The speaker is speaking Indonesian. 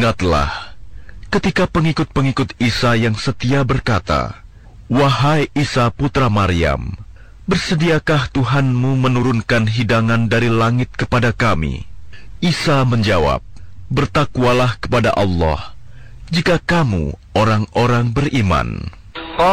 Ingatlah ketika pengikut-pengikut Isa yang setia berkata, "Wahai Isa putra Maryam, bersediakah Tuhanmu menurunkan hidangan dari langit kepada kami?" Isa menjawab, "Bertakwalah kepada Allah, jika kamu orang-orang beriman."